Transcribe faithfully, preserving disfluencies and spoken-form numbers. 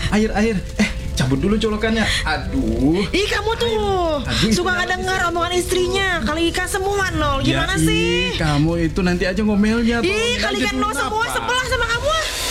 Air, air. Eh, cabut dulu colokannya. Aduh. Ih, kamu tuh Aduh, suka nggak dengar omongan istrinya. Kalikan semua nol. Gimana Ya, sih? ih, kamu itu nanti aja ngomelnya. Ih, kalikan nol semua sebelah sama kamu.